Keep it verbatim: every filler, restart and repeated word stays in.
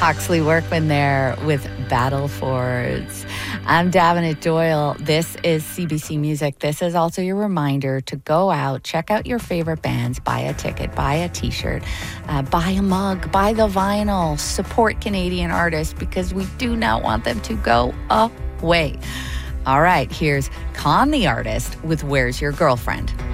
Huxley Workman there with Battlefords. I'm Davenant Doyle. This is C B C Music. This is also your reminder to go out, check out your favorite bands, buy a ticket, buy a t-shirt, uh, buy a mug, buy the vinyl, support Canadian artists because we do not want them to go away. All right, here's Con the Artist with Where's Your Girlfriend?